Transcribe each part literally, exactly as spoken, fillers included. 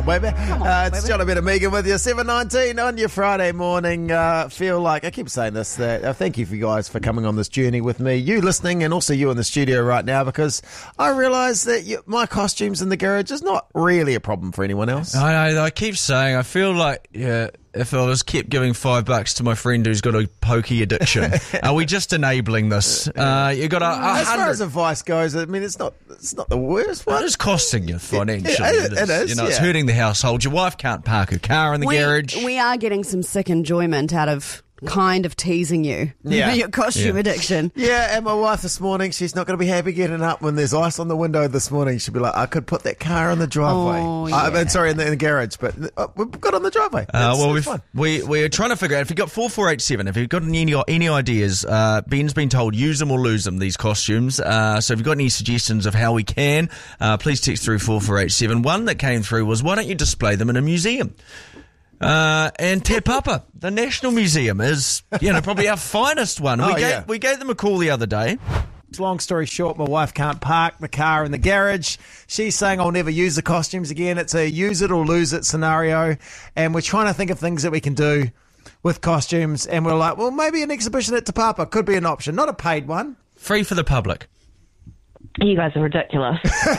Baby. Come on, uh, it's baby. John Bit and Megan with you, seven nineteen on your Friday morning. Uh, feel like, I keep saying this, that, uh, thank you for you guys for coming on this journey with me, you listening and also you in the studio right now, because I realise that you, my costumes in the garage is not really a problem for anyone else. I know, I keep saying, I feel like, yeah, if I was kept giving five bucks to my friend who's got a pokey addiction, are we just enabling this? Uh, you got a, a As far hundred. as advice goes, I mean, it's not it's not the worst one. It is costing you financially. It- it is, You know, it's yeah. hurting the household. Your wife can't park her car in the we, garage. we are getting some sick enjoyment out of kind of teasing you. Yeah. Your costume Yeah. addiction. Yeah, and my wife this morning, she's not going to be happy getting up when there's ice on the window this morning. She'll be like, I could put that car in the driveway. Oh, I yeah. mean, sorry, in the, in the garage, but uh, we've got it on the driveway. Uh, It's- well, it's we've, fine. we, we're trying to figure out, if you've got four four eight seven, if you've got any, any ideas, uh, Ben's been told use them or lose them, these costumes. Uh, so if you've got any suggestions of how we can, uh, please text through four four eight seven. One that came through was, why don't you display them in a museum? Uh, and Te Papa, the National Museum, is, you know, probably our finest one. We, Oh, gave, yeah. we gave them a call the other day. Long story short, my wife can't park the car in the garage. She's saying I'll never use the costumes again. It's a use it or lose it scenario. And we're trying to think of things that we can do with costumes. And we're like, well, maybe an exhibition at Te Papa could be an option. Not a paid one. Free for the public. You guys are ridiculous.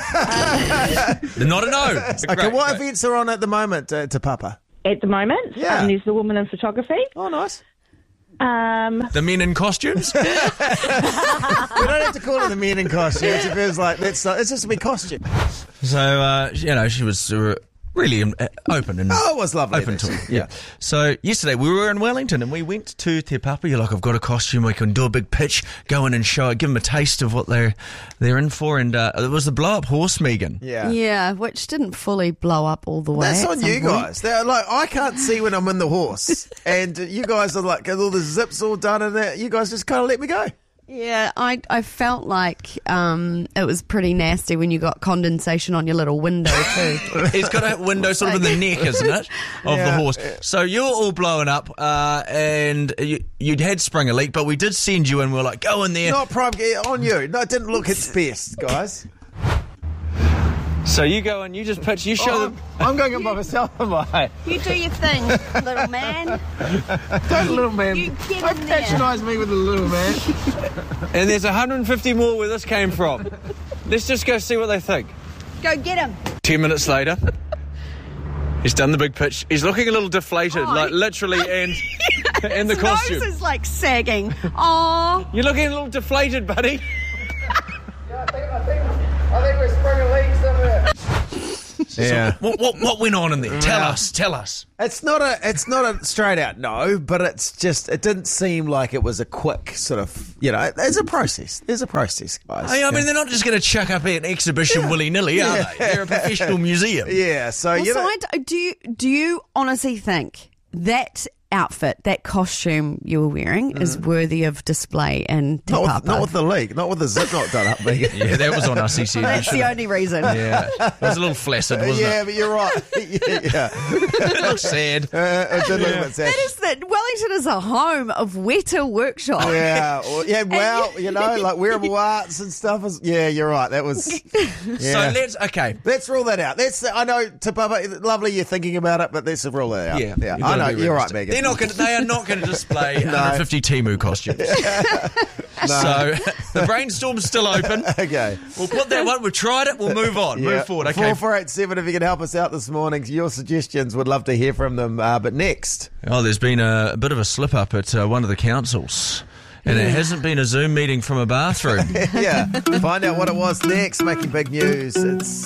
They're not a no. Okay, Great, what great. events are on at the moment at Te Papa? At the moment, Yeah. um, there's the woman in photography. Oh, nice. Um, The men in costumes? We don't have to call it the men in costumes. It feels like that's not, it's just a big costume. So, uh, you know, she was uh, really um, uh, open and Oh, it was lovely. open to it. actually. Yeah. So yesterday we were in Wellington and we went to Te Papa. You're like, I've got a costume. We can do a big pitch, go in and show it, give them a taste of what they're they're in for. And uh, it was the blow up horse, Megan. Yeah. Yeah, which didn't fully blow up all the way. That's at on some you point. guys. They're like, I can't see when I'm in the horse, and you guys are like, got all the zips all done, and that you guys just kind of let me go. Yeah, I I felt like um, it was pretty nasty when you got condensation on your little window too. He's got a window sort of in the neck, isn't it, of Yeah. the horse. So you're all blowing up, uh, and you, you'd had sprung a leak, but we did send you in. We were like, go in there. Not prime on you. No, it didn't look its best, guys. So you go in, you just pitch, you show Oh, them. I'm, I'm going in by myself, am I? You do your thing, little man. Don't little man. You get Don't in there. patronise me with a little man. And there's one hundred fifty more where this came from. Let's just go see what they think. Go get him. Ten minutes later, he's done the big pitch. He's looking a little deflated, Oh, like he- literally, and and the His costume. nose is like sagging. Oh, You're looking a little deflated, buddy. I think, I think, I think we're sprung a leak somewhere. Yeah. What, what what went on in there? Tell us, tell us. It's not a it's not a straight out no, but it's just it didn't seem like it was a quick sort of, you know, there's a process. There's a process, guys. I mean, they're not just going to chuck up an exhibition willy nilly, are Yeah. they? They're a professional museum. Yeah, so well, you so know, I d- do you do you honestly think that outfit, that costume you were wearing, is worthy of display in Te not with, Papa? not with the leak, not with the zip not done up, Megan. Yeah, that was on our C C That's edition. the only reason. Yeah, it was a little flaccid, wasn't Yeah, it? but you're right. yeah, yeah. It looked sad. Uh, it did look a bit sad. That is that Wellington is a home of Weta Workshop. Yeah, well, yeah. Well, you know, like wearable arts and stuff. Is, yeah, you're right. That was. Yeah. So let's okay. Let's rule that out. That's I know, Te Papa, lovely you're thinking about it, but let's rule that out. Yeah, yeah. you've I gotta know be you're right, realistic. Megan. They're not going. They are not going to display one hundred fifty Temu costumes. So the brainstorm's still open. Okay. We'll put that one. We've tried it. We'll move on. Yeah. Move forward. Okay. Four four eight seven. If you can help us out this morning, your suggestions. Would love to hear from them. Uh, but next, Oh, there's been a, a bit of a slip up at uh, one of the councils. And it hasn't been a Zoom meeting from a bathroom. yeah, find out what it was next. Making big news. It's